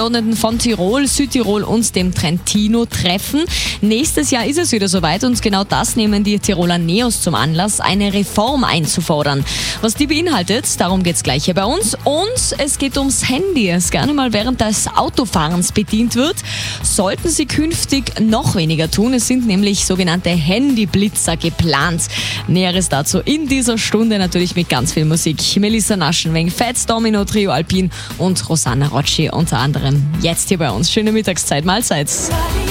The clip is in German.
Abgeordneten von Tirol, Südtirol und dem Trentino treffen. Nächstes Jahr ist es wieder soweit und genau das nehmen die Tiroler Neos zum Anlass, eine Reform einzufordern. Was die beinhaltet, darum geht es gleich hier bei uns. Und es geht ums Handy, das gerne mal während des Autofahrens bedient wird. Sollten Sie künftig noch weniger tun. Es sind nämlich sogenannte Handyblitzer geplant. Näheres dazu in dieser Stunde natürlich mit ganz viel Musik. Melissa Naschenweng, Fats Domino, Trio Alpin und Rosanna Rocci unter anderem. Jetzt hier bei uns. Schöne Mittagszeit, Mahlzeit.